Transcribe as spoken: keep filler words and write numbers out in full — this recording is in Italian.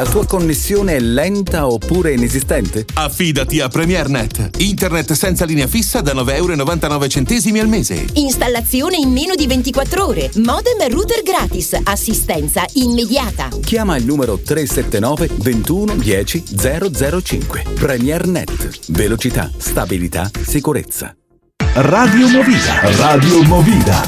La tua connessione è lenta oppure inesistente? Affidati a PremierNet. Internet senza linea fissa da nove virgola novantanove euro al mese. Installazione in meno di ventiquattro ore. Modem e router gratis. Assistenza immediata. Chiama il numero tre sette nove ventuno dieci zero zero cinque. PremierNet. Velocità, stabilità, sicurezza. Radio Movida. Radio Movida.